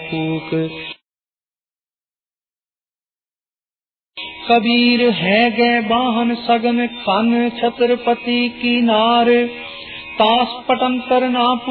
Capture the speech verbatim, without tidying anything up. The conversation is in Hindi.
फूक। कबीर है गए वाहन सगन कन छत्रपति की नार, तास पटंतर ना